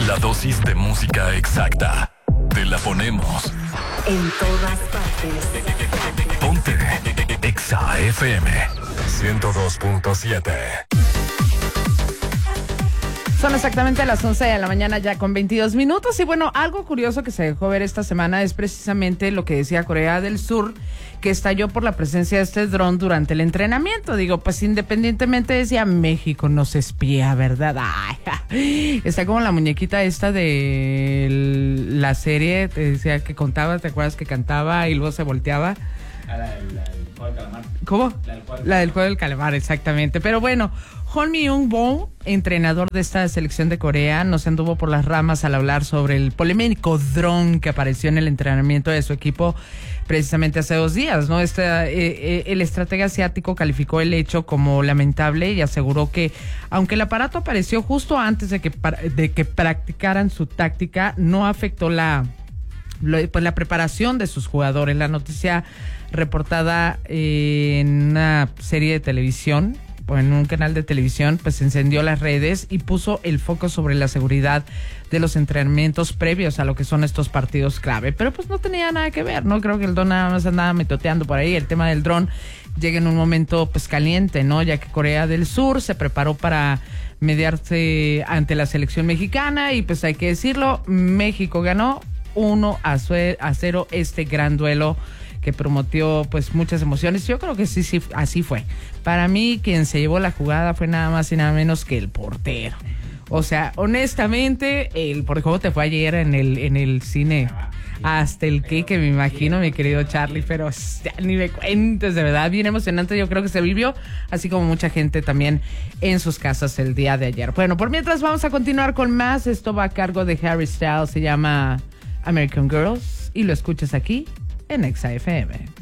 La dosis de música exacta. Te la ponemos en todas partes. Ponte Exa FM 102.7. Son exactamente las 11 de la mañana ya con 22 minutos y bueno, algo curioso que se dejó ver esta semana es precisamente lo que decía Corea del Sur, que estalló por la presencia de este dron durante el entrenamiento. Digo, pues independientemente decía México nos espía, ¿verdad? Ay, está como la muñequita esta de la serie, te decía que contaba, ¿te acuerdas que cantaba y luego se volteaba? La del juego del calamar. ¿Cómo? La del juego del calamar, exactamente. Pero bueno, Hon Myung-bo, entrenador de esta selección de Corea, nos anduvo por las ramas al hablar sobre el polémico dron que apareció en el entrenamiento de su equipo precisamente hace 2 días, ¿no? El estratega asiático calificó el hecho como lamentable y aseguró que, aunque el aparato apareció justo antes de que practicaran su táctica, no afectó la preparación de sus jugadores. La noticia reportada en una serie de televisión o en un canal de televisión, pues encendió las redes y puso el foco sobre la seguridad de los entrenamientos previos a lo que son estos partidos clave. Pero pues no tenía nada que ver, ¿no? Creo que el dron nada más andaba metoteando por ahí. El tema del dron llega en un momento pues caliente, ¿no? Ya que Corea del Sur se preparó para mediarse ante la selección mexicana y pues hay que decirlo, México ganó 1-0 este gran duelo que prometió pues muchas emociones. Yo creo que sí, así fue. Para mí quien se llevó la jugada fue nada más y nada menos que el portero. O sea, honestamente, porque cómo te fue ayer en el cine, hasta el que me imagino, mi querido Charlie, pero ya, ni me cuentes, de verdad, bien emocionante. Yo creo que se vivió, así como mucha gente también en sus casas el día de ayer. Bueno, por mientras vamos a continuar con más. Esto va a cargo de Harry Styles, se llama American Girls y lo escuchas aquí en Exa FM.